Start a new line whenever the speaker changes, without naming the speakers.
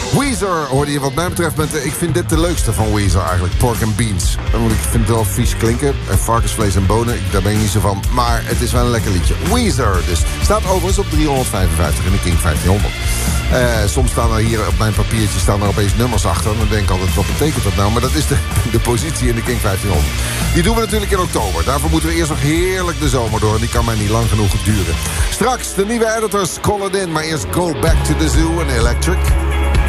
Weezer hoorde je wat mij betreft. Ik vind dit de leukste van Weezer eigenlijk. Pork and Beans. Ik vind het wel vies klinken. Varkensvlees en bonen, daar ben ik niet zo van. Maar het is wel een lekker liedje. Weezer dus. Staat overigens op 355 in de King 1500. Soms staan er hier op mijn papiertje staan er opeens nummers achter. En dan denk ik altijd, wat betekent dat nou? Maar dat is de positie in de King 1500. Die doen we natuurlijk in oktober. Daarvoor moeten we eerst nog heerlijk de zomer door. En die kan mij niet lang genoeg duren. Straks de nieuwe editors, call it in. Maar eerst Go Back to the Zoo en Electric.